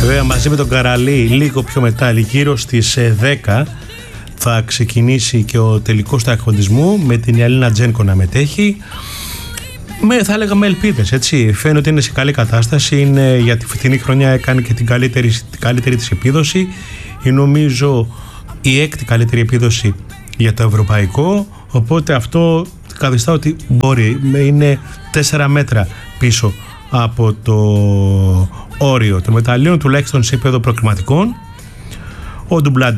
Βέβαια μαζί με τον Καραλή λίγο πιο μετά, γύρω στις 10 θα ξεκινήσει και ο τελικός του αγωνισμού με την Ιαλίνα Τζένκο να μετέχει. Θα έλεγα με ελπίδες, έτσι. Φαίνεται ότι είναι σε καλή κατάσταση. Είναι, για τη φετινή χρονιά έκανε και την καλύτερη της επίδοση. Είναι νομίζω η έκτη καλύτερη επίδοση για το ευρωπαϊκό. Οπότε αυτό καθιστά ότι μπορεί. Είναι 4 μέτρα πίσω από το όριο των μεταλλίων, τουλάχιστον σε επίπεδο προκριματικών. Ο Ντουμπλάντ